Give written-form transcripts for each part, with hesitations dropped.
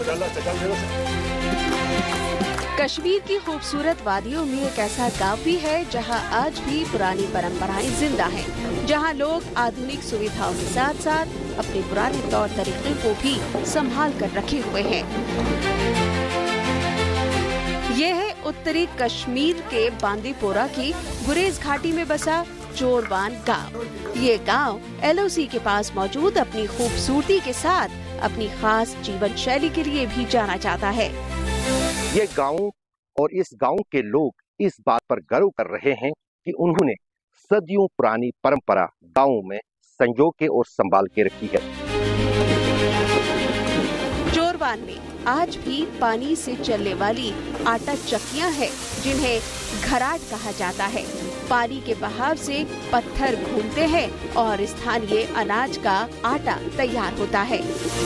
कश्मीर की खूबसूरत वादियों में एक ऐसा गांव भी है जहां आज भी पुरानी परंपराएं जिंदा हैं, जहां लोग आधुनिक सुविधाओं के साथ साथ अपने पुराने तौर तरीकों को भी संभाल कर रखे हुए हैं। ये है उत्तरी कश्मीर के बांदीपोरा की गुरेज घाटी में बसा चोरवान गांव। ये गांव LOC के पास मौजूद अपनी खूबसूरती के साथ अपनी खास जीवन शैली के लिए भी जाना जाता है। ये गांव और इस गांव के लोग इस बात पर गर्व कर रहे हैं कि उन्होंने सदियों पुरानी परंपरा गांव में संजो के और संभाल के रखी है। चोरवान में आज भी पानी से चलने वाली आटा चक्कियां हैं, जिन्हें घराट कहा जाता है। पानी के बहाव से पत्थर घूमते हैं और स्थानीय अनाज का आटा तैयार होता है।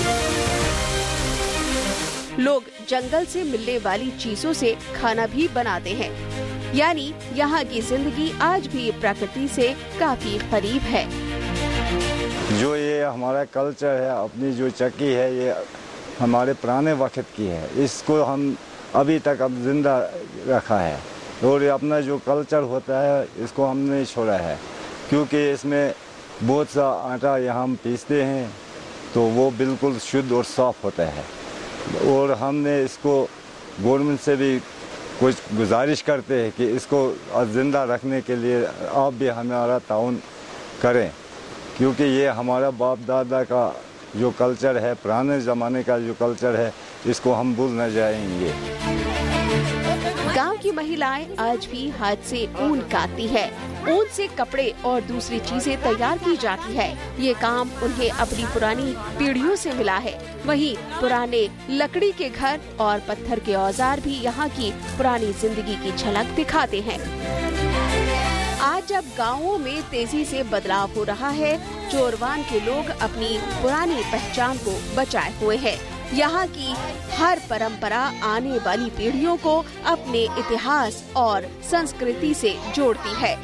लोग जंगल से मिलने वाली चीजों से खाना भी बनाते हैं, यानी यहाँ की जिंदगी आज भी प्रकृति से काफी करीब है। जो ये हमारा कल्चर है, अपनी जो चक्की है, ये हमारे पुराने वक्त की है। इसको हम अभी तक अब जिंदा रखा है और अपना जो कल्चर होता है इसको हमने नहीं छोड़ा है, क्योंकि इसमें बहुत सा आटा यहाँ हम पीसते हैं तो वो बिल्कुल शुद्ध और साफ होता है। और हमने इसको गवर्नमेंट से भी कुछ गुजारिश करते हैं कि इसको जिंदा रखने के लिए आप भी हमारा ताउन करें, क्योंकि ये हमारा बाप दादा का जो कल्चर है, पुराने ज़माने का जो कल्चर है, इसको हम भूल न जाएंगे। गांव की महिलाएं आज भी हाथ से ऊन काटती है। ऊन से कपड़े और दूसरी चीजें तैयार की जाती है। ये काम उन्हें अपनी पुरानी पीढ़ियों से मिला है। वहीं पुराने लकड़ी के घर और पत्थर के औजार भी यहाँ की पुरानी जिंदगी की झलक दिखाते हैं। आज जब गांवों में तेजी से बदलाव हो रहा है, चोरवान के लोग अपनी पुरानी पहचान को बचाए हुए हैं। यहाँ की हर परंपरा आने वाली पीढ़ियों को अपने इतिहास और संस्कृति से जोड़ती है।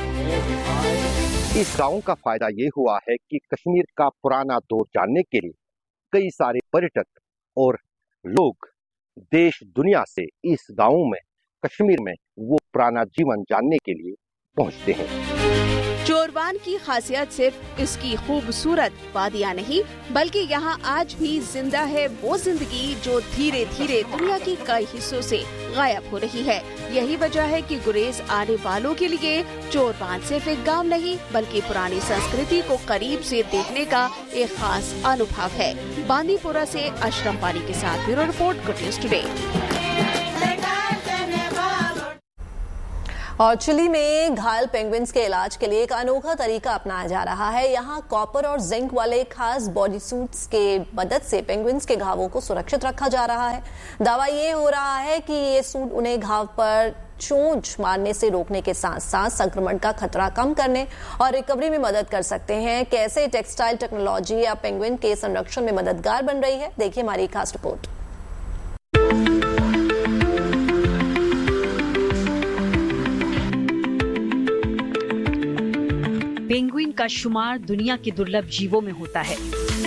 इस गांव का फायदा ये हुआ है कि कश्मीर का पुराना दौर जानने के लिए कई सारे पर्यटक और लोग देश दुनिया से इस गांव में, कश्मीर में वो पुराना जीवन जानने के लिए पहुंचते हैं। चोरवान की खासियत सिर्फ इसकी खूबसूरत वादियाँ नहीं, बल्कि यहाँ आज भी जिंदा है वो जिंदगी जो धीरे धीरे दुनिया की कई हिस्सों से गायब हो रही है। यही वजह है कि गुरेज आने वालों के लिए चोरवान सिर्फ एक गांव नहीं, बल्कि पुरानी संस्कृति को करीब से देखने का एक खास अनुभव है। बांदीपोरा से अशरफ वानी के साथ bureau report, good news today. और चिली में घायल पेंगुइन्स के इलाज के लिए एक अनोखा तरीका अपनाया जा रहा है। यहाँ कॉपर और जिंक वाले खास बॉडी सूट्स के मदद से पेंगुइन्स के घावों को सुरक्षित रखा जा रहा है। दावा ये हो रहा है कि ये सूट उन्हें घाव पर चोंच मारने से रोकने के साथ साथ संक्रमण का खतरा कम करने और रिकवरी में मदद कर सकते हैं। कैसे टेक्सटाइल टेक्नोलॉजी या पेंगुइन के संरक्षण में मददगार बन रही है, देखिए हमारी खास रिपोर्ट। पेंगुइन का शुमार दुनिया के दुर्लभ जीवों में होता है।